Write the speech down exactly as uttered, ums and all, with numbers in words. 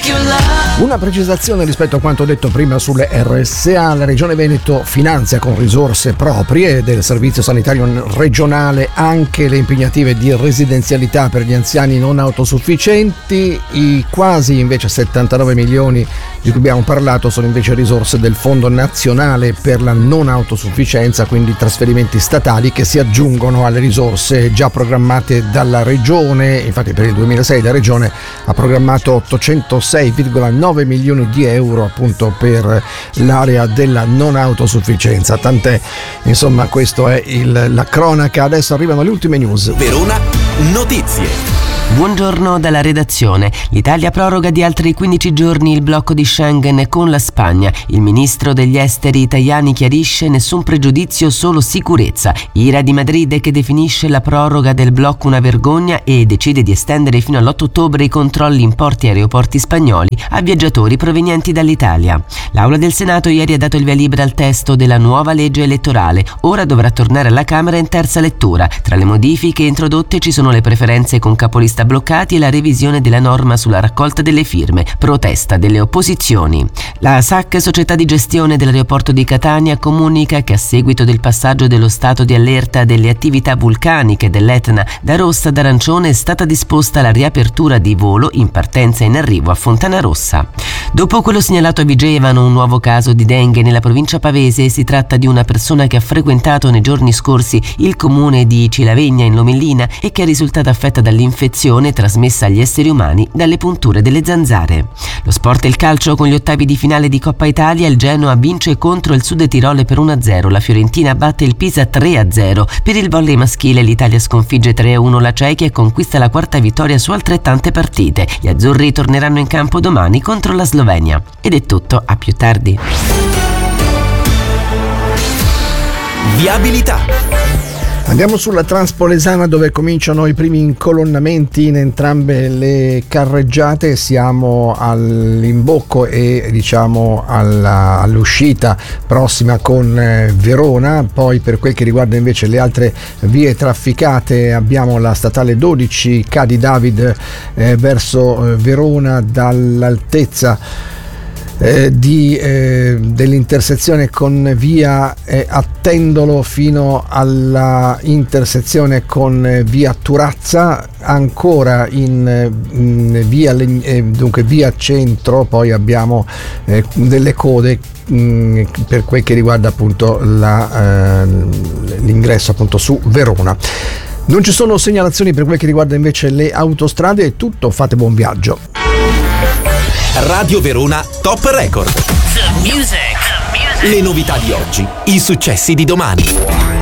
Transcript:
Una precisazione rispetto a quanto detto prima sulle R S A: la Regione Veneto finanzia con risorse proprie del Servizio Sanitario Regionale anche le impegnative di residenzialità per gli anziani non autosufficienti. I quasi invece settantanove milioni di cui abbiamo parlato sono invece risorse del Fondo Nazionale per la Non Autosufficienza, quindi trasferimenti statali che si aggiungono alle risorse già programmate dalla Regione. Infatti per il duemilasei la Regione ha programmato ottocentosei virgola nove milioni di euro appunto per l'area della non autosufficienza. Tant'è, insomma, questo è il, la cronaca. Adesso arrivano le ultime news. Verona Notizie. Buongiorno dalla redazione. L'Italia proroga di altri quindici giorni il blocco di Schengen con la Spagna. Il ministro degli esteri Tajani chiarisce: nessun pregiudizio, solo sicurezza. Ira di Madrid che definisce la proroga del blocco una vergogna e decide di estendere fino all'otto ottobre i controlli in porti e aeroporti spagnoli a viaggiatori provenienti dall'Italia. L'Aula del Senato ieri ha dato il via libera al testo della nuova legge elettorale. Ora dovrà tornare alla Camera in terza lettura. Tra le modifiche introdotte ci sono le preferenze con capolista bloccati e la revisione della norma sulla raccolta delle firme, protesta delle opposizioni. La S A C, società di gestione dell'aeroporto di Catania, comunica che a seguito del passaggio dello stato di allerta delle attività vulcaniche dell'Etna da rossa ad arancione è stata disposta la riapertura di volo in partenza e in arrivo a Fontanarossa. Dopo quello segnalato a Vigevano, un nuovo caso di dengue nella provincia pavese. Si tratta di una persona che ha frequentato nei giorni scorsi il comune di Cilavegna in Lomellina e che è risultata affetta dall'infezione trasmessa agli esseri umani dalle punture delle zanzare. Lo sport e il calcio: con gli ottavi di finale di Coppa Italia, il Genoa vince contro il Sud Tirolo per uno a zero, la Fiorentina batte il Pisa tre a zero. Per il volley maschile l'Italia sconfigge tre a uno la Cechia e conquista la quarta vittoria su altrettante partite. Gli azzurri torneranno in campo domani contro la Slovenia. Ed è tutto, a più tardi. Viabilità. Andiamo sulla Transpolesana, dove cominciano i primi incolonnamenti in entrambe le carreggiate. Siamo all'imbocco e diciamo alla, all'uscita prossima con eh, Verona. Poi per quel che riguarda invece le altre vie trafficate abbiamo la statale dodici Cadi David eh, verso eh, Verona dall'altezza Eh, di, eh, dell'intersezione con via eh, Attendolo fino alla intersezione con eh, via Turazza, ancora in, in via eh, dunque via Centro. Poi abbiamo eh, delle code mh, per quel che riguarda appunto la, eh, l'ingresso appunto su Verona. Non ci sono segnalazioni per quel che riguarda invece le autostrade. È tutto, fate buon viaggio. Radio Verona Top Record. The music. The music. Le novità di oggi, i successi di domani.